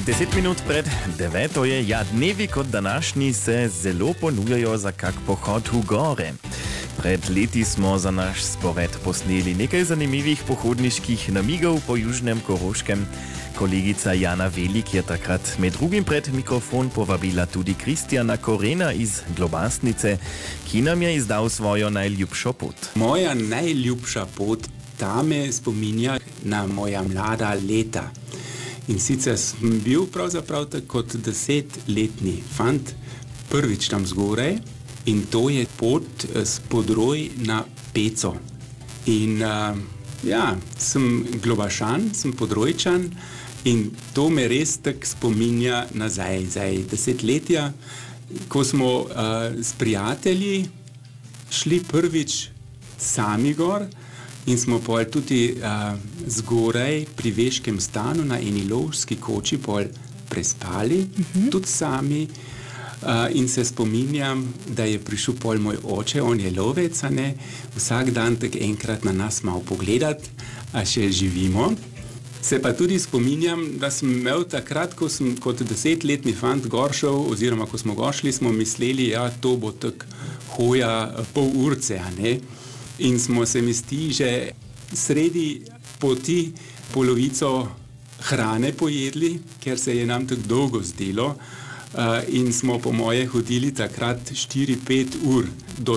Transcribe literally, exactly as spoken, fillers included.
Deset minut pred deveto je, ja, dnevi kot današnji se zelo ponujajo za kak pohod v gore. Pred leti smo za naš spored posneli nekaj zanimivih pohodniških namigov po južnem Koroškem. Kolegica Jana Velik je takrat med drugim pred mikrofon povabila tudi Kristjana Korena iz Globasnice, ki nam je izdal svojo najljubšo pot. Moja najljubša pot, ta me spominja na moja mlada leta. In sicer sem bil pravzaprav kot desetletni fant prvič tam zgoraj in to je pot s Podroj na Peco. In uh, ja, sem Globašan, sem Podrojčan in to me res tak spominja nazaj, zdaj desetletja, ko smo uh, s prijatelji šli prvič sami gor in smo pol tudi uh, zgoraj pri Veškem stanu na eni lovski koči pol prespali, uh-huh. tudi sami. Uh, in se spominjam, da je prišel pol moj oče, on je lovec, a ne, vsak dan tak enkrat na nas malo pogledat, a še živimo. Se pa tudi spominjam, da sem imel takrat, ko sem kot desetletni fant gor šel, oziroma ko smo gor šli, smo mislili, ja, to bo tak hoja pol urce, a ne. In smo se mi zdi že sredi poti polovico hrane pojedli, ker se je nam tako dolgo zdelo. Uh, in smo po moje hodili takrat štiri pet ur do